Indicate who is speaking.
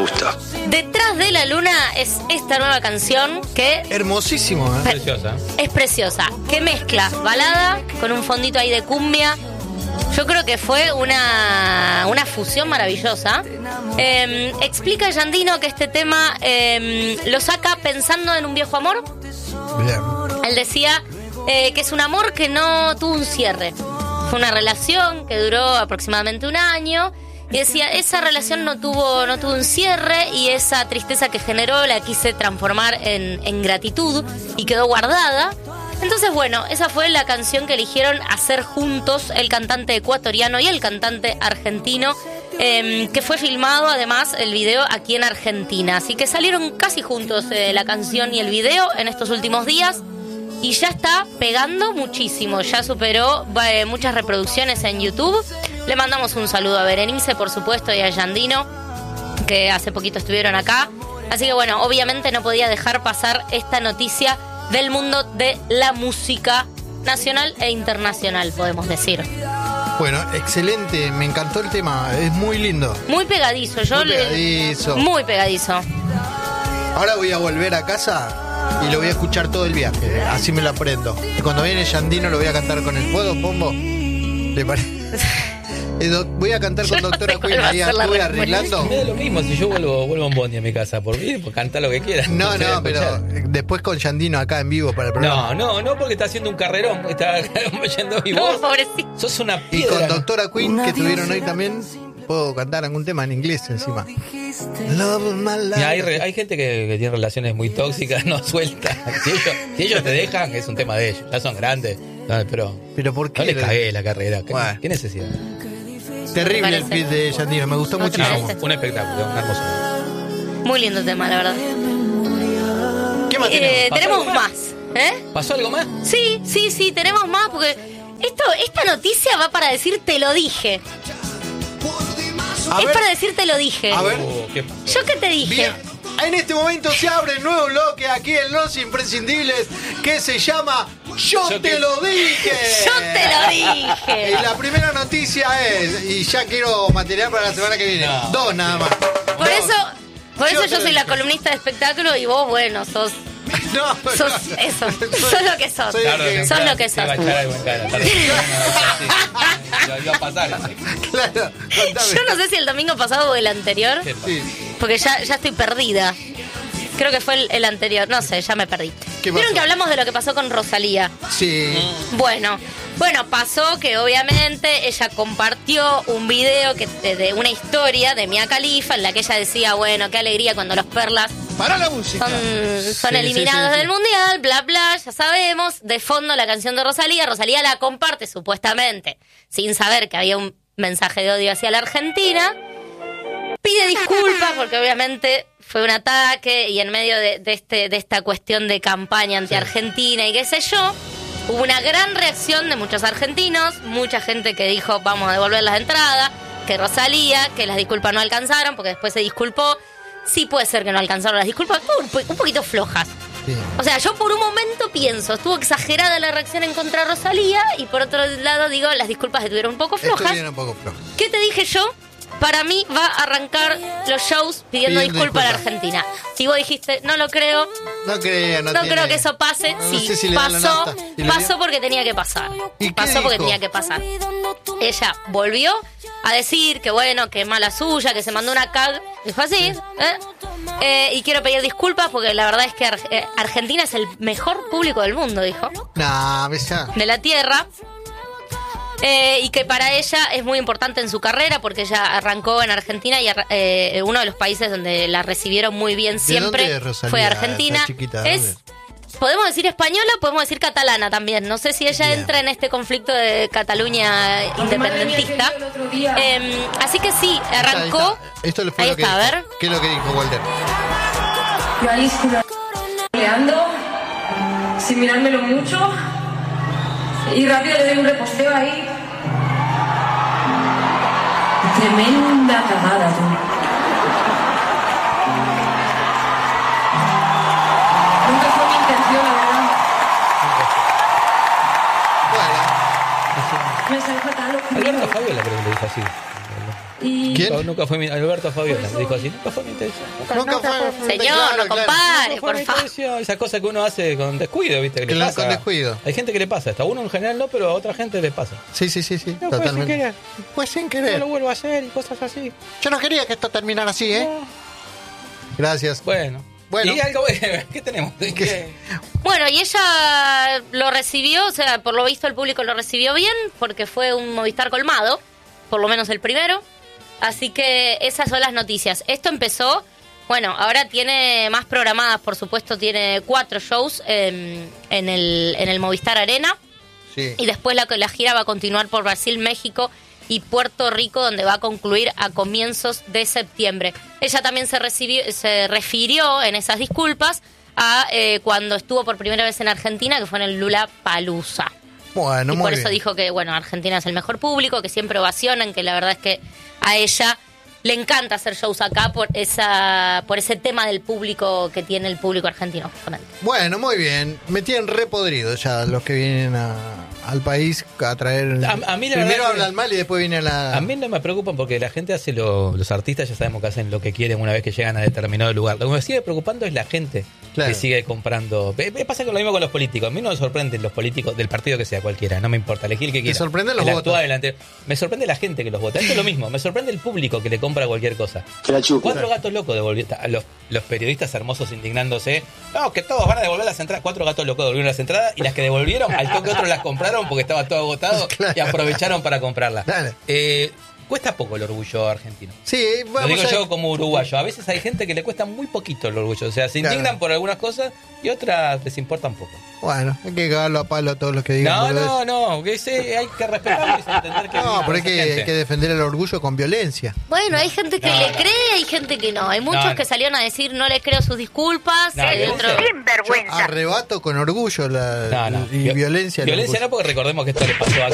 Speaker 1: gusta.
Speaker 2: Detrás de la luna es esta nueva canción que...
Speaker 3: Hermosísimo, ¿eh?
Speaker 4: Preciosa.
Speaker 2: Es preciosa, que mezcla balada con un fondito ahí de cumbia. Yo creo que fue una fusión maravillosa. Explica Yandino que este tema lo saca pensando en un viejo amor.
Speaker 3: Bien.
Speaker 2: Él decía que es un amor que no tuvo un cierre. Fue una relación que duró aproximadamente 1 año. Y decía, esa relación no tuvo un cierre y esa tristeza que generó la quise transformar en gratitud y quedó guardada. Entonces, bueno, esa fue la canción que eligieron hacer juntos el cantante ecuatoriano y el cantante argentino, que fue filmado además el video aquí en Argentina. Así que salieron casi juntos la canción y el video en estos últimos días. Y ya está pegando muchísimo, ya superó muchas reproducciones en YouTube. Le mandamos un saludo a Berenice, por supuesto, y a Yandino, que hace poquito estuvieron acá. Así que bueno, obviamente no podía dejar pasar esta noticia del mundo de la música nacional e internacional, podemos decir.
Speaker 3: Bueno, excelente, me encantó el tema, es muy lindo.
Speaker 2: Muy pegadizo, muy pegadizo.
Speaker 3: Ahora voy a volver a casa y lo voy a escuchar todo el viaje, así me lo aprendo. Y cuando viene Yandino lo voy a cantar con el fuego, Pombo. ¿Le parece? Voy a cantar con Doctora Queen, ahí estuve arreglando.
Speaker 4: Me da lo mismo si yo vuelvo en bondi a mi casa. Por mí, pues cantar lo que quieras.
Speaker 3: No, pero después con Yandino acá en vivo para el programa.
Speaker 4: No, porque está haciendo un carrerón. Está yendo y vos.
Speaker 2: Pobrecito.
Speaker 4: Sos una
Speaker 3: Y
Speaker 4: piedra.
Speaker 3: con Doctora Queen, que estuvieron hoy también, puedo cantar algún tema en inglés encima. Love my life.
Speaker 4: Mira, hay gente que tiene relaciones muy tóxicas, no suelta. Si ellos te dejan, es un tema de ellos. Ya son grandes. No,
Speaker 3: Pero ¿por qué?
Speaker 4: no les cagué la carrera.
Speaker 3: Bueno.
Speaker 4: ¿Qué necesidad?
Speaker 3: Terrible el
Speaker 2: parece?
Speaker 3: feed de Yandino, me gustó
Speaker 2: ¿No te
Speaker 3: muchísimo.
Speaker 2: parece?
Speaker 4: Un espectáculo, un hermoso.
Speaker 2: Muy lindo tema, la verdad.
Speaker 3: ¿Qué más tenemos?
Speaker 2: Tenemos
Speaker 4: algo
Speaker 2: más.
Speaker 4: ¿Pasó algo más?
Speaker 2: Sí, tenemos más porque esta noticia va para decir te lo dije.
Speaker 3: A
Speaker 2: Es
Speaker 3: ver,
Speaker 2: para decir te lo dije.
Speaker 3: a ver.
Speaker 4: ¿Qué pasó?
Speaker 2: ¿Yo qué te dije?
Speaker 3: Bien. En este momento se abre el nuevo bloque aquí en Los Imprescindibles que se llama Yo te lo dije.
Speaker 2: Yo te lo dije.
Speaker 3: Y la primera noticia es, y ya quiero material para la semana que viene,
Speaker 4: No.
Speaker 3: 2 nada más.
Speaker 2: Por eso
Speaker 3: Yo te
Speaker 2: yo
Speaker 3: lo
Speaker 2: soy la
Speaker 3: dije.
Speaker 2: columnista de espectáculo y vos, bueno, sos
Speaker 3: No,
Speaker 2: eso. Sos lo que sos.
Speaker 3: Soy el que-
Speaker 2: Sos lo que
Speaker 4: Se va a
Speaker 2: sos.
Speaker 4: echar algo en cara. Iba a pasar.
Speaker 3: Claro, contame.
Speaker 2: Yo no sé si el domingo pasado o el anterior,
Speaker 4: ¿Qué pasó?
Speaker 3: Sí.
Speaker 2: porque ya estoy perdida. Creo que fue el anterior, no sé, ya me perdí.
Speaker 3: ¿Qué
Speaker 2: ¿Vieron
Speaker 3: pasó?
Speaker 2: que hablamos de lo que pasó con Rosalía?
Speaker 3: Sí.
Speaker 2: Bueno, pasó que obviamente ella compartió un video de una historia de Mia Khalifa en la que ella decía, bueno, qué alegría cuando los Perlas
Speaker 3: Para la música.
Speaker 2: son
Speaker 3: Sí,
Speaker 2: eliminados
Speaker 3: sí.
Speaker 2: del mundial, bla, bla, ya sabemos. De fondo la canción de Rosalía. Rosalía la comparte supuestamente, sin saber que había un mensaje de odio hacia la Argentina. Pide disculpas porque obviamente fue un ataque y en medio de esta cuestión de campaña anti-argentina y qué sé yo, hubo una gran reacción de muchos argentinos, mucha gente que dijo vamos a devolver las entradas, que Rosalía, que las disculpas no alcanzaron porque después se disculpó. Sí puede ser que no alcanzaron las disculpas, un poquito flojas.
Speaker 3: Sí.
Speaker 2: O sea, yo por un momento pienso, estuvo exagerada la reacción en contra de Rosalía y por otro lado digo, las disculpas estuvieron un poco flojas.
Speaker 3: Estuvieron un poco flojas.
Speaker 2: ¿Qué te dije yo? Para mí va a arrancar los shows pidiendo disculpas a la
Speaker 3: disculpas.
Speaker 2: Argentina. Si vos dijiste, no lo creo,
Speaker 3: No creo,
Speaker 2: no
Speaker 3: tiene-
Speaker 2: creo que eso pase.
Speaker 3: No
Speaker 2: Sí,
Speaker 3: sé si le dan la
Speaker 2: pasó,
Speaker 3: nafta. ¿Y le
Speaker 2: pasó
Speaker 3: dio?
Speaker 2: porque tenía que pasar.
Speaker 3: ¿Y qué
Speaker 2: Pasó porque
Speaker 3: dijo?
Speaker 2: tenía que pasar. Ella volvió a decir que bueno, que mala suya, que se mandó una cag. Dijo así, y quiero pedir disculpas porque la verdad es que Argentina es el mejor público del mundo, dijo.
Speaker 3: Nah, ves ya.
Speaker 2: De la tierra. Y que para ella es muy importante en su carrera porque ella arrancó en Argentina y uno de los países donde la recibieron muy bien siempre
Speaker 3: dónde es Rosalía,
Speaker 2: fue Argentina.
Speaker 3: esa chiquita? ¿De dónde?
Speaker 2: Podemos decir española, podemos decir catalana también. No sé si ella
Speaker 3: Bien.
Speaker 2: entra en este conflicto de Cataluña independentista. Así que sí, arrancó.
Speaker 3: Ahí está. Esto fue
Speaker 2: Ahí
Speaker 3: lo que
Speaker 2: está, a
Speaker 3: dijo.
Speaker 2: ver.
Speaker 3: ¿Qué es lo que dijo Walter?
Speaker 5: Yo ahí culeando, sin mirármelo mucho, y rápido le doy un reposteo ahí. Tremenda cagada, tú. Nunca fue mi intención, la verdad.
Speaker 3: Bueno,
Speaker 5: Me sale fatal lo que
Speaker 4: Alberto
Speaker 5: digo.
Speaker 4: Fabiola creo que le dijo así.
Speaker 5: Y
Speaker 3: ¿quién?
Speaker 4: nunca fue mi... Alberto Fabiola me dijo así, nunca fue mi intención.
Speaker 3: Nunca fue.
Speaker 2: Señor,
Speaker 3: claro,
Speaker 2: no compare,
Speaker 4: No fue
Speaker 2: por
Speaker 4: mi
Speaker 2: favor.
Speaker 4: intención. Esa cosa que uno hace con descuido, ¿viste? Que le
Speaker 3: Claro,
Speaker 4: pasa.
Speaker 3: con descuido.
Speaker 4: Hay gente que le pasa. Hasta a uno en general no, pero a otra gente le pasa.
Speaker 3: Sí,
Speaker 4: No,
Speaker 3: totalmente.
Speaker 4: fue sin querer.
Speaker 3: Pues sin
Speaker 4: No
Speaker 3: querer.
Speaker 4: lo vuelvo a hacer y cosas así.
Speaker 3: Yo no quería que esto terminara así, ¿eh?
Speaker 4: No.
Speaker 3: Gracias.
Speaker 4: Bueno.
Speaker 3: Bueno.
Speaker 4: ¿Y algo? ¿Qué tenemos? ¿Qué?
Speaker 2: Bueno, y ella lo recibió, o sea, por lo visto el público lo recibió bien, porque fue un Movistar colmado, por lo menos el primero. Así que esas son las noticias. Esto empezó, bueno, ahora tiene más programadas, por supuesto, tiene 4 shows en el Movistar Arena.
Speaker 3: Sí.
Speaker 2: Y después la gira va a continuar por Brasil, México y Puerto Rico, donde va a concluir a comienzos de septiembre. Ella también se refirió en esas disculpas a cuando estuvo por primera vez en Argentina, que fue en el Lollapalooza.
Speaker 3: Bueno,
Speaker 2: Y
Speaker 3: muy
Speaker 2: por eso
Speaker 3: bien.
Speaker 2: dijo que, bueno, Argentina es el mejor público, que siempre ovacionan, que la verdad es que a ella le encanta hacer shows acá por ese tema del público que tiene el público argentino, justamente.
Speaker 3: Bueno, muy bien. Me tienen repodridos ya los que vienen al país a traer...
Speaker 4: A mí la
Speaker 3: primero
Speaker 4: verdad que-
Speaker 3: hablan mal y después viene la...
Speaker 4: A mí no me preocupan porque la gente hace los artistas ya sabemos que hacen lo que quieren una vez que llegan a determinado lugar. Lo que me sigue preocupando es la gente
Speaker 3: Claro.
Speaker 4: que sigue comprando. Me pasa con lo mismo con los políticos. A mí no me sorprenden los políticos del partido que sea cualquiera, no me importa, elegir el que quiera.
Speaker 3: sorprenden los
Speaker 4: el
Speaker 3: votos.
Speaker 4: actual, el anterior. Me sorprende la gente que los vota. Esto es lo mismo, me sorprende el público que le compra cualquier cosa.
Speaker 1: Que la chupa.
Speaker 4: 4 gatos locos devolvieron, los periodistas hermosos indignándose. No, que todos van a devolver las entradas. 4 gatos locos devolvieron las entradas y las que devolvieron, al toque otros las compraron porque estaba todo agotado
Speaker 3: Claro.
Speaker 4: y aprovecharon para comprarlas.
Speaker 3: Claro.
Speaker 4: Cuesta poco el orgullo argentino.
Speaker 3: Sí,
Speaker 4: Lo
Speaker 3: vamos
Speaker 4: digo
Speaker 3: a...
Speaker 4: yo como uruguayo. A veces hay gente que le cuesta muy poquito el orgullo. O sea, se
Speaker 3: Claro.
Speaker 4: indignan por algunas cosas y otras les importan poco.
Speaker 3: Bueno, hay que cagarlo a palo a todos los que digan.
Speaker 4: No. Que hay que respetarlo y entender que...
Speaker 3: No, pero hay
Speaker 4: esa
Speaker 3: que,
Speaker 4: gente.
Speaker 3: hay que defender el orgullo con violencia.
Speaker 2: Bueno, hay gente que le cree, hay gente que no. Hay muchos
Speaker 4: No, no.
Speaker 2: que salieron a decir no le creo sus disculpas.
Speaker 4: No,
Speaker 2: hay
Speaker 4: violencia.
Speaker 2: otros-
Speaker 3: Yo arrebato con orgullo
Speaker 4: No.
Speaker 3: y violencia. el
Speaker 4: Violencia
Speaker 3: orgullo.
Speaker 4: no, porque recordemos que esto le pasó a